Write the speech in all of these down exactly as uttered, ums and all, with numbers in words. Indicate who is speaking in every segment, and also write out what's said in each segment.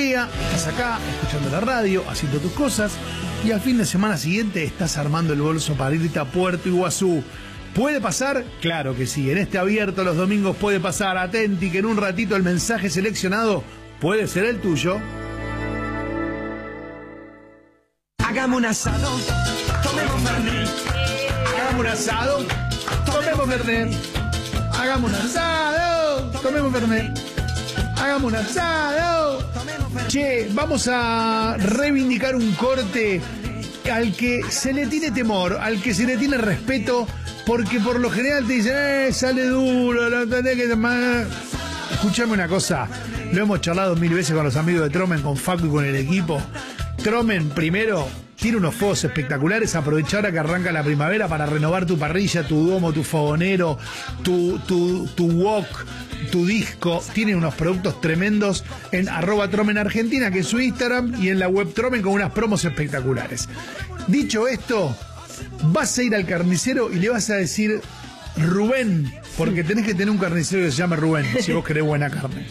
Speaker 1: día estás acá, escuchando la radio, haciendo tus cosas, y al fin de semana siguiente estás armando el bolso para irte a Puerto Iguazú. ¿Puede pasar? Claro que sí. En este abierto los domingos puede pasar. Atenti, que en un ratito el mensaje seleccionado puede ser el tuyo.
Speaker 2: Hagamos un asado, tomemos fernet.
Speaker 1: Hagamos un asado, tomemos fernet. Hagamos un asado, tomemos fernet. Hagamos un asado. Che, vamos a reivindicar un corte al que se le tiene temor, al que se le tiene respeto, porque por lo general te dicen, eh, sale duro, no tenés que... Escuchame una cosa, lo hemos charlado mil veces con los amigos de Tromen, con Facu y con el equipo. Tromen, primero, tiene unos fuegos espectaculares. Aprovecha ahora que arranca la primavera para renovar tu parrilla, tu domo, tu fogonero, tu, tu, tu wok, tu disco. Tiene unos productos tremendos en arroba Tromen Argentina, que es su Instagram, y en la web Tromen con unas promos espectaculares. Dicho esto, vas a ir al carnicero y le vas a decir Rubén, porque tenés que tener un carnicero que se llame Rubén, si vos querés buena carne.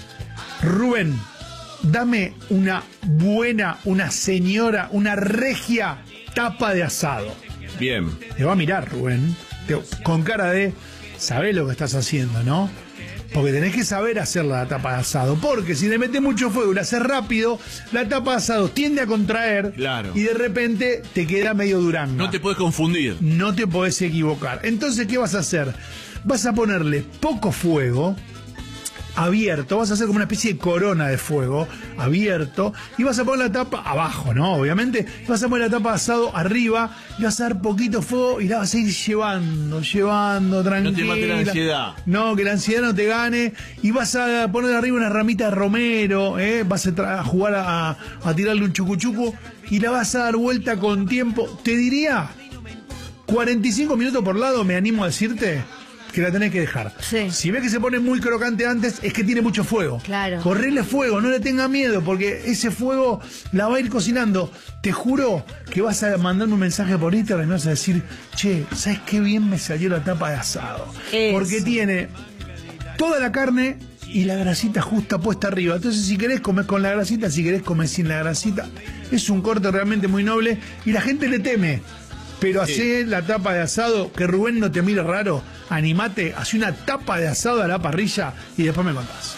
Speaker 1: Rubén, dame una buena, una señora, una regia tapa de asado.
Speaker 3: Bien.
Speaker 1: Te va a mirar, Rubén, te, con cara de, sabés lo que estás haciendo, ¿no? Porque tenés que saber hacer la tapa de asado. Porque si le metes mucho fuego y la haces rápido, la tapa de asado tiende a contraer.
Speaker 3: Claro.
Speaker 1: Y de repente te queda medio duranga.
Speaker 3: No te puedes confundir.
Speaker 1: No te podés equivocar. Entonces, ¿qué vas a hacer? Vas a ponerle poco fuego abierto, vas a hacer como una especie de corona de fuego abierto, y vas a poner la tapa abajo, ¿no? Obviamente, vas a poner la tapa de asado arriba, y vas a dar poquito fuego y la vas a ir llevando, llevando, tranquila.
Speaker 3: No te mate la ansiedad.
Speaker 1: No, que la ansiedad no te gane, y vas a poner arriba una ramita de romero, ¿eh? Vas a, a jugar a, a tirarle un chucuchuco, y la vas a dar vuelta con tiempo. Te diría cuarenta y cinco minutos por lado, me animo a decirte que la tenés que dejar.
Speaker 4: Sí.
Speaker 1: Si ves que se pone muy crocante antes, es que tiene mucho fuego.
Speaker 4: Claro.
Speaker 1: Correle fuego, no le tenga miedo, porque ese fuego la va a ir cocinando. Te juro que vas a mandarme un mensaje por Instagram y me vas a decir, che, ¿sabes qué bien me salió la tapa de asado?
Speaker 4: Eso.
Speaker 1: Porque tiene toda la carne y la grasita justa puesta arriba. Entonces, si querés comer con la grasita, si querés comer sin la grasita. Es un corte realmente muy noble y la gente le teme. Pero
Speaker 3: Sí.
Speaker 1: hacé la tapa de asado, que Rubén no te mire raro, animate, hacé una tapa de asado a la parrilla y después me contás.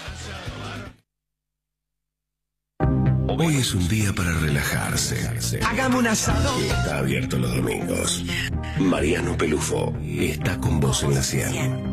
Speaker 5: Hoy es un día para relajarse.
Speaker 2: Hagamos un asado.
Speaker 5: Está abierto los domingos. Mariano Pelufo está con vos en la cien.